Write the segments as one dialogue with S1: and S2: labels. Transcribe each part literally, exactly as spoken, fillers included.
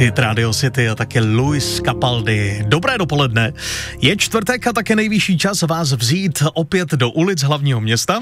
S1: hit Radio City a také Luis Capaldi. Dobré dopoledne. Je čtvrtek a také nejvyšší čas vás vzít opět do ulic hlavního města.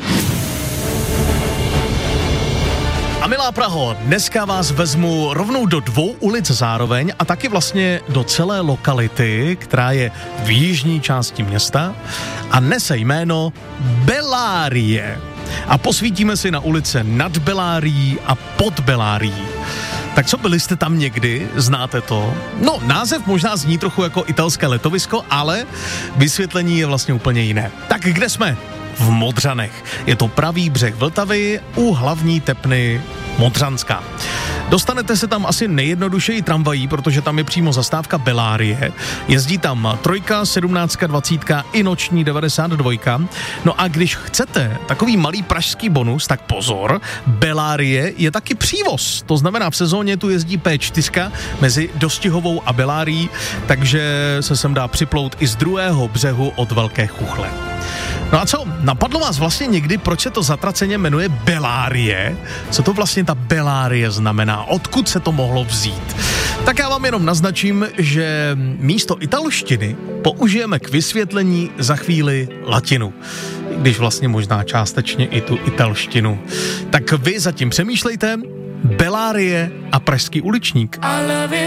S1: A milá Praho, dneska vás vezmu rovnou do dvou ulic zároveň a taky vlastně do celé lokality, která je v jižní části města a nese jméno Bellarie. A posvítíme si na ulice nad Bellarí a pod Bellarí. Tak co, byli jste tam někdy? Znáte to? No, název možná zní trochu jako italské letovisko, ale vysvětlení je vlastně úplně jiné. Tak kde jsme? V Modřanech. Je to pravý břeh Vltavy u hlavní tepny Modřanská. Dostanete se tam asi nejjednodušeji tramvají, protože tam je přímo zastávka Bellarie. Jezdí tam trojka, sedmnáctka, dvacítka i noční devadesát dvojka. No a když chcete takový malý pražský bonus, tak pozor, Bellarie je taky přívoz. To znamená, v sezóně tu jezdí P čtyři mezi Dostihovou a Bellárií, takže se sem dá připlout i z druhého břehu od Velké Chuchle. No a co, napadlo vás vlastně někdy, proč se to zatraceně jmenuje Bellarie? Co to vlastně ta Bellarie znamená? Odkud se to mohlo vzít? Tak já vám jenom naznačím, že místo italštiny použijeme k vysvětlení za chvíli latinu. Když vlastně možná částečně i tu italštinu. Tak vy zatím přemýšlejte, Bellarie a pražský uličník.